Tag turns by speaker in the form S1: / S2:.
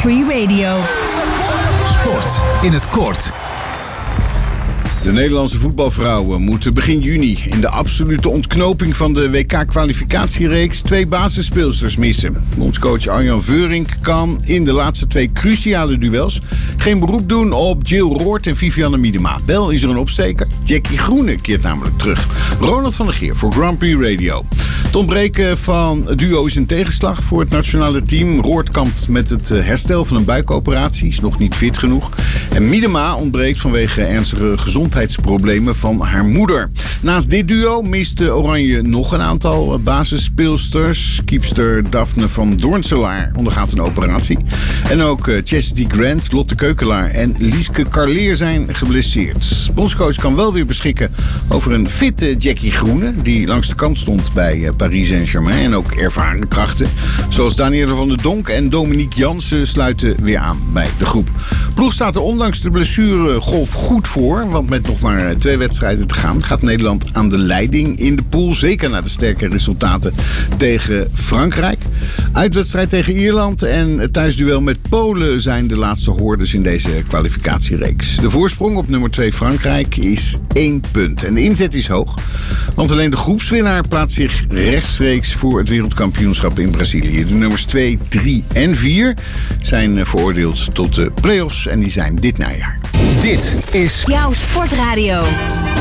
S1: Free Radio.
S2: Sport in het kort.
S3: De Nederlandse voetbalvrouwen moeten begin juni in de absolute ontknoping van de WK-kwalificatiereeks 2 basisspeelsters missen. Bondscoach Arjan Veurink kan in de laatste 2 cruciale duels geen beroep doen op Jill Roord en Vivianne Miedema. Wel is er een opsteker. Jackie Groene keert namelijk terug. Ronald van der Geer voor Grand Prix Radio. Het ontbreken van het duo is een tegenslag voor het nationale team. Roord kampt met het herstel van een buikoperatie, is nog niet fit genoeg. En Miedema ontbreekt vanwege ernstige gezondheidsproblemen van haar moeder. Naast dit duo miste Oranje nog een aantal basisspeelsters. Keepster Daphne van Doornselaar ondergaat een operatie. En ook Chastity Grant, Lotte Keukelaar en Lieske Carleer zijn geblesseerd. Bondscoach kan wel weer beschikken over een fitte Jackie Groene, die langs de kant stond bij Paris Saint-Germain. En ook ervaren krachten zoals Danielle van der Donk en Dominique Jansen sluiten weer aan bij de groep. Ploeg staat er ondanks de blessuregolf goed voor, want met nog maar 2 wedstrijden te gaan gaat Nederland aan de leiding in de pool. Zeker na de sterke resultaten tegen Frankrijk. Uitwedstrijd tegen Ierland en het thuisduel met Polen zijn de laatste hoordes in deze kwalificatiereeks. De voorsprong op nummer 2 Frankrijk is 1 punt. En de inzet is hoog, want alleen de groepswinnaar plaatst zich rechtstreeks voor het wereldkampioenschap in Brazilië. De nummers 2, 3 en 4 zijn veroordeeld tot de play-offs en die zijn dit najaar.
S2: Dit is
S1: Jouw Sportradio.